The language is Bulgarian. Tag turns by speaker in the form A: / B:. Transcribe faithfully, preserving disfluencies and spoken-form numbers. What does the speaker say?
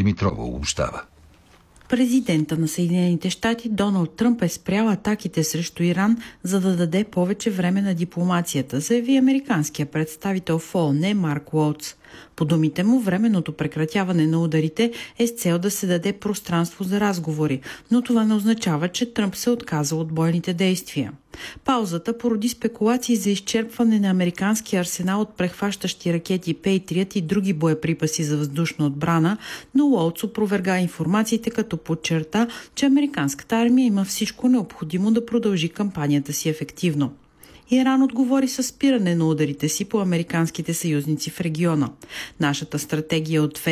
A: Димитрова обобщава.
B: Президента на Съединените щати Доналд Тръмп е спрял атаките срещу Иран, за да даде повече време на дипломацията, заяви американския представител в ООН Марк Уотс. По думите му, временното прекратяване на ударите е с цел да се даде пространство за разговори, но това не означава, че Тръмп се отказа от бойните действия. Паузата породи спекулации за изчерпване на американския арсенал от прехващащи ракети Пейтриът и други боеприпаси за въздушна отбрана, но Уотс опроверга информациите, като подчерта, че американската армия има всичко необходимо да продължи кампанията си ефективно. Иран отговори със спиране на ударите си по американските съюзници в региона. Нашата стратегия от